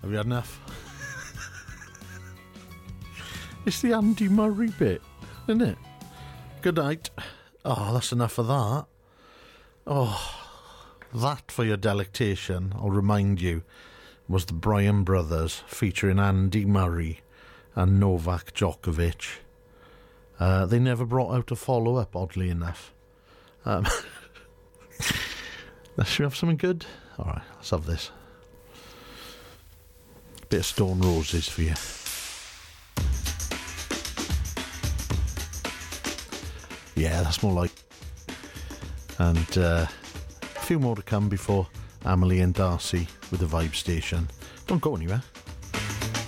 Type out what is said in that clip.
Have you had enough? It's the Andy Murray bit, isn't it? Good night. Oh, that's enough of that. Oh, that for your delectation, I'll remind you, was the Bryan Brothers featuring Andy Murray and Novak Djokovic. They never brought out a follow-up, oddly enough. Should we have something good? Alright, let's have this. Bit of Stone Roses for you. Yeah, that's more like. And a few more to come before Amelie and Darcy with the Vibe Station. Don't go anywhere.